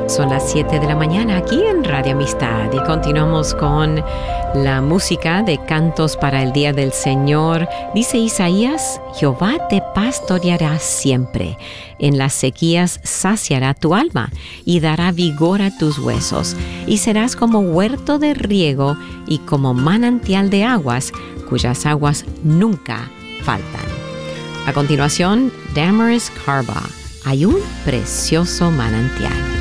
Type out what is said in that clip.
Son las 7 de la mañana aquí en Radio Amistad y continuamos con la música de cantos para el Día del Señor. Dice Isaías: Jehová te pastoreará siempre, en las sequías saciará tu alma y dará vigor a tus huesos, y serás como huerto de riego y como manantial de aguas, cuyas aguas nunca faltan. A continuación, Damaris Carba, hay un precioso manantial.